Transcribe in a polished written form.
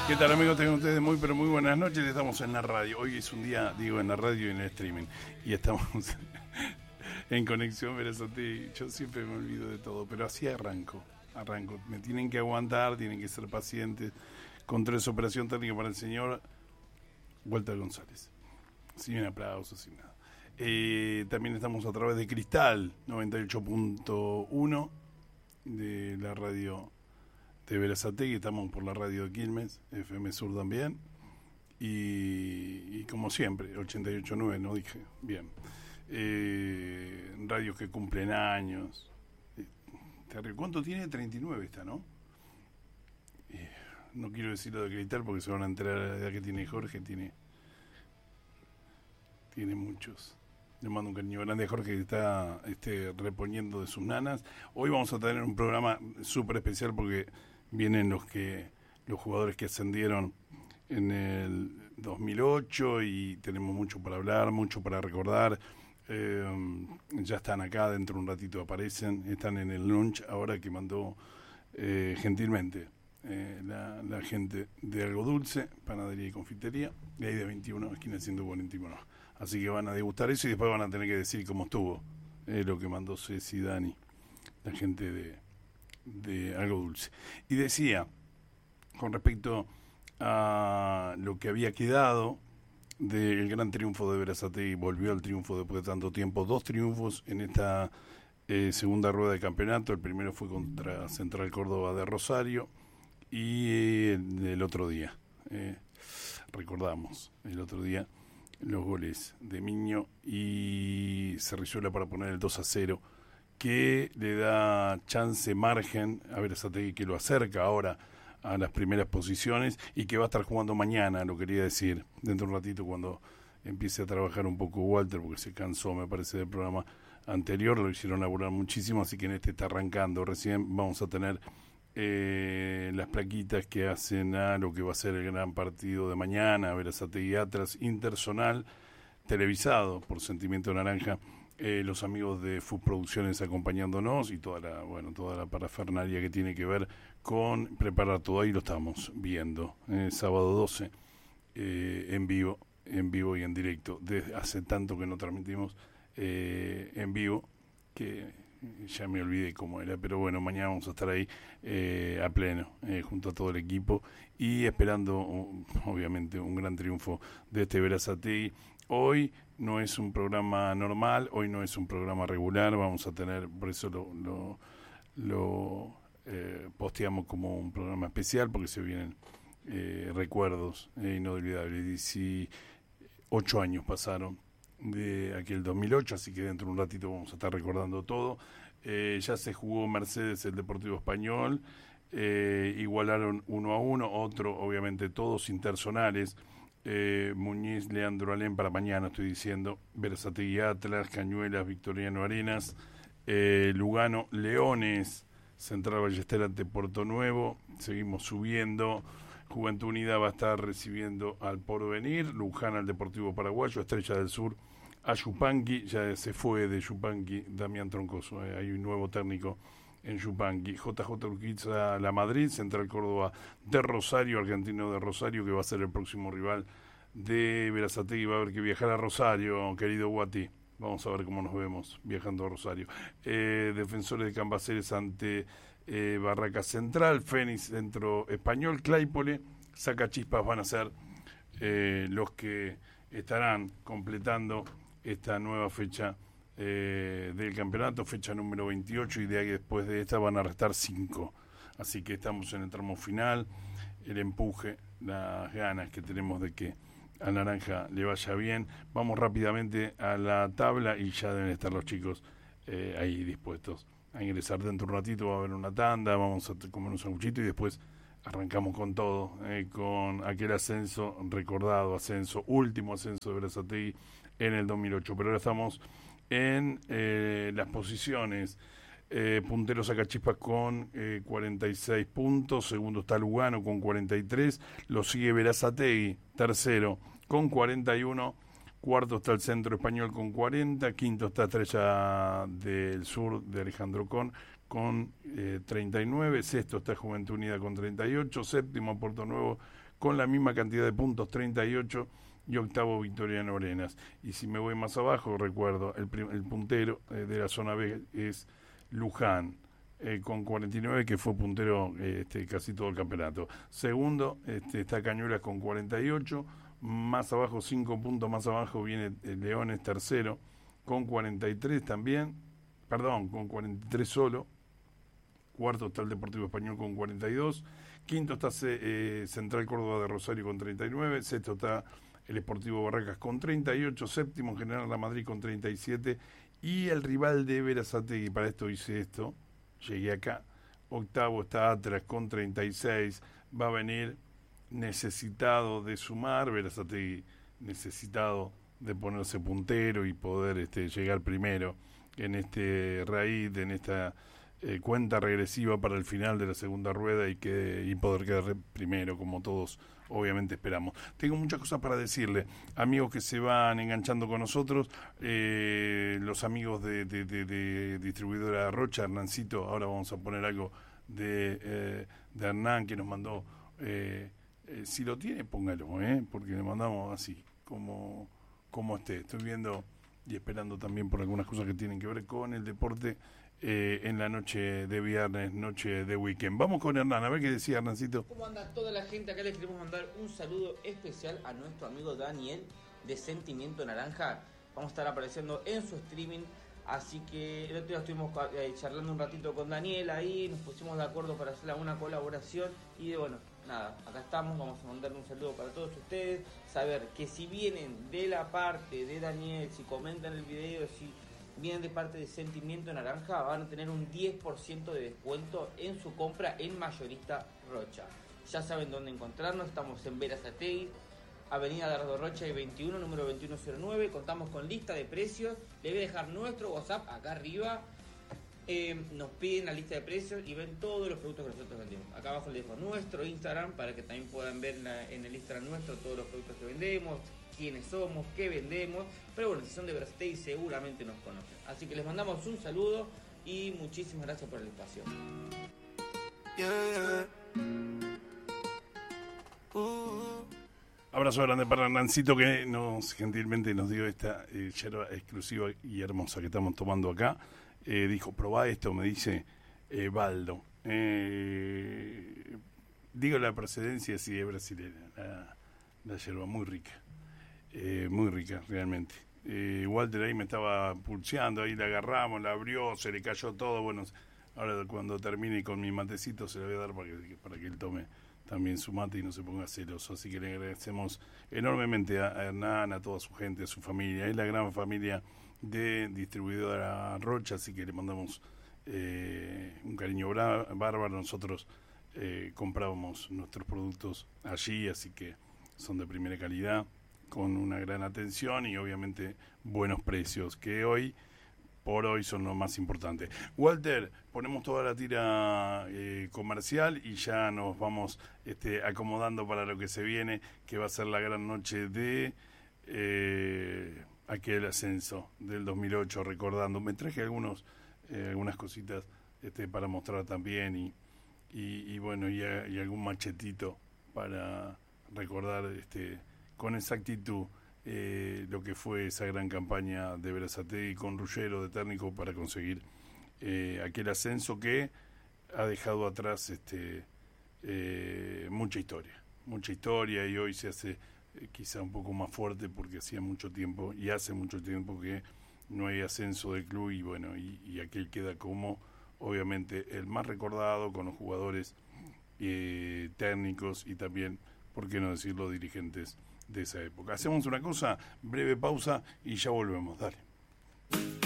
¿Qué tal, amigos? Tengan ustedes muy, pero muy buenas noches. Estamos en la radio. Hoy es un día, digo, en la radio y en el streaming. Y estamos en Conexión Verazategui. Yo siempre me olvido de todo, pero así arranco. Me tienen que aguantar, tienen que ser pacientes. Control de operación técnica para el señor Walter González. Sin aplauso, sin nada. También estamos a través de Cristal 98.1 de la radio de Verazategui. Estamos por la radio de Quilmes, FM Sur también, y como siempre 88.9, no dije bien, radios que cumplen años. ¿Cuánto tiene? 39 esta, ¿no? No quiero decir lo de Cristal porque se van a enterar de la edad que tiene Jorge. Tiene muchos. Le mando un cariño grande a Jorge, que está reponiendo de sus nanas. Hoy vamos a tener un programa súper especial porque vienen los jugadores que ascendieron en el 2008 y tenemos mucho para hablar, mucho para recordar. Ya están acá, dentro de un ratito aparecen, están en el lunch ahora que mandó gentilmente la gente de Algo Dulce, panadería y confitería, de ahí de 21, esquina 141. Así que van a degustar eso y después van a tener que decir cómo estuvo lo que mandó Ceci y Dani, la gente de Algo Dulce. Y decía, con respecto a lo que había quedado del gran triunfo de Verazategui, volvió al triunfo después de tanto tiempo, 2 triunfos en esta segunda rueda de campeonato. El primero fue contra Central Córdoba de Rosario y el otro día, recordamos, el otro día los goles de Miño y Cerrizuela para poner el 2-0, que le da chance, margen a Verazategui, que lo acerca ahora a las primeras posiciones y que va a estar jugando mañana, lo quería decir, dentro de un ratito cuando empiece a trabajar un poco Walter, porque se cansó, me parece, del programa anterior, lo hicieron laburar muchísimo, así que en este está arrancando. Recién vamos a tener las plaquitas que hacen a lo que va a ser el gran partido de mañana, Verazategui Atlas, interzonal, televisado por Sentimiento Naranja, los amigos de FUS Producciones acompañándonos y toda la parafernalia que tiene que ver con preparar todo. Ahí lo estamos viendo, sábado 12, en vivo y en directo. Desde hace tanto que no transmitimos en vivo que ya me olvidé cómo era, pero bueno, mañana vamos a estar ahí a pleno, junto a todo el equipo y esperando, obviamente, un gran triunfo de este Verazategui. Hoy no es un programa normal, hoy no es un programa regular, vamos a tener, por eso lo posteamos como un programa especial, porque se vienen recuerdos inolvidables. 18 años pasaron de aquel 2008, así que dentro de un ratito vamos a estar recordando todo. Ya se jugó Mercedes, el Deportivo Español, igualaron 1-1, otro, obviamente todos interzonales. Muñiz, Leandro Alem para mañana, estoy diciendo, Verazategui Atlas, Cañuelas, Victoriano Arenas, Lugano, Leones, Central Ballester ante Puerto Nuevo, seguimos subiendo. Juventud Unida va a estar recibiendo al Porvenir, Luján al Deportivo Paraguayo, Estrella del Sur a Yupanqui, ya se fue de Yupanqui Damián Troncoso, hay un nuevo técnico en Yupanqui. JJ Urquiza La Madrid, Central Córdoba de Rosario, Argentino de Rosario, que va a ser el próximo rival de Verazategui. Va a haber que viajar a Rosario, querido Guati. Vamos a ver cómo nos vemos viajando a Rosario. Defensores de Cambaceres ante Barraca Central, Fénix Centro Español, Claypole, Sacachispas van a ser los que estarán completando esta nueva fecha del campeonato, fecha número 28, y de ahí después de esta van a restar 5. Así que estamos en el tramo final, el empuje, las ganas que tenemos de que a Naranja le vaya bien. Vamos rápidamente a la tabla y ya deben estar los chicos ahí dispuestos a ingresar. Dentro de un ratito va a haber una tanda, vamos a comer un sanguchito y después arrancamos con todo, con aquel ascenso, recordado último ascenso de Verazategui en el 2008. Pero ahora estamos en las posiciones. Puntero Sacachispas con 46 puntos, segundo está Lugano con 43, lo sigue Verazategui, tercero con 41, cuarto está el Centro Español con 40, quinto está Estrella del Sur de Alejandro con 39, sexto está Juventud Unida con 38, séptimo Puerto Nuevo con la misma cantidad de puntos, 38, y octavo Victoriano Arenas. Y si me voy más abajo, recuerdo, el puntero de la zona B es Luján, con 49, que fue puntero casi todo el campeonato. Segundo está Cañuelas con 48, más abajo, 5 puntos más abajo, viene Leones, tercero, con 43 también, perdón, con 43 solo. Cuarto está el Deportivo Español con 42. Quinto está Central Córdoba de Rosario con 39. Sexto está el Sportivo Barracas con 38. Séptimo General La Madrid con 37. Y el rival de Berazategui, para esto hice esto, llegué acá. Octavo está Atlas con 36. Va a venir necesitado de sumar. Berazategui necesitado de ponerse puntero y poder llegar primero en este raíz, en esta cuenta regresiva para el final de la segunda rueda y poder quedar primero, como todos obviamente esperamos. Tengo muchas cosas para decirle, amigos que se van enganchando con nosotros, los amigos de distribuidora Rocha, Hernancito, ahora vamos a poner algo de Hernán que nos mandó, si lo tiene póngalo, porque le mandamos así como estoy viendo y esperando también por algunas cosas que tienen que ver con el deporte en la noche de viernes, noche de weekend. Vamos con Hernán, a ver qué decía Hernancito. ¿Cómo anda toda la gente? Acá les queremos mandar un saludo especial a nuestro amigo Daniel de Sentimiento Naranja. Vamos a estar apareciendo en su streaming, así que el otro día estuvimos charlando un ratito con Daniel ahí, nos pusimos de acuerdo para hacer alguna colaboración y bueno, nada, acá estamos, vamos a mandarle un saludo para todos ustedes, saber que si vienen de la parte de Daniel, si comentan el video, si vienen de parte de Sentimiento Naranja, van a tener un 10% de descuento en su compra en Mayorista Rocha. Ya saben dónde encontrarnos, estamos en Berazategui, Avenida Dardo Rocha y 21, número 2109, contamos con lista de precios, les voy a dejar nuestro WhatsApp acá arriba, nos piden la lista de precios y ven todos los productos que nosotros vendemos. Acá abajo les dejo nuestro Instagram para que también puedan ver en el Instagram nuestro todos los productos que vendemos, quiénes somos, qué vendemos, pero bueno, si son de Berazategui seguramente nos conocen. Así que les mandamos un saludo y muchísimas gracias por el espacio. Abrazo grande para Hernancito que gentilmente nos dio esta yerba exclusiva y hermosa que estamos tomando acá. Dijo, probá esto, me dice Baldo. Digo la procedencia, sí, es brasileña, la yerba muy rica realmente. Walter ahí me estaba pulseando, ahí la agarramos, la abrió, se le cayó todo. Bueno, ahora cuando termine con mi matecito se lo voy a dar para que él tome también su mate y no se ponga celoso. Así que le agradecemos enormemente a Hernán, a toda su gente, a su familia. Es la gran familia de distribuidora Rocha, así que le mandamos un cariño bárbaro. Nosotros comprábamos nuestros productos allí, así que son de primera calidad, con una gran atención y obviamente buenos precios, que por hoy son lo más importante. Walter, ponemos toda la tira comercial y ya nos vamos acomodando para lo que se viene, que va a ser la gran noche de aquel ascenso del 2008, recordando. Me traje algunas cositas para mostrar también y bueno, y algún machetito para recordar con exactitud lo que fue esa gran campaña de Berazategui con Ruggero de técnico para conseguir aquel ascenso que ha dejado atrás mucha historia y hoy se hace quizá un poco más fuerte porque hace mucho tiempo que no hay ascenso del club y bueno, y aquel queda como obviamente el más recordado con los jugadores técnicos y también, por qué no decirlo, dirigentes de esa época. Hacemos una cosa, breve pausa y ya volvemos, dale.